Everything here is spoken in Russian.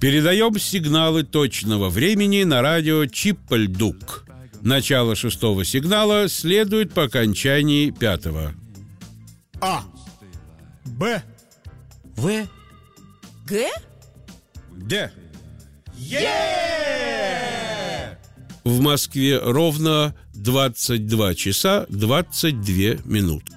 Передаем сигналы точного времени на радио Чиппельдук. Начало 6-го сигнала следует по окончании 5-го. А. Б. В. Г? Д. В Москве ровно 22 часа 22 минутки.